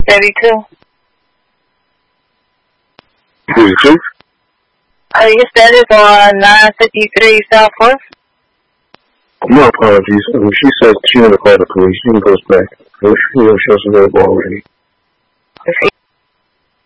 32. 32? Yes, that is on 953 Southwest. My apologies. She said she want to call the police. She goes back. She'll available already.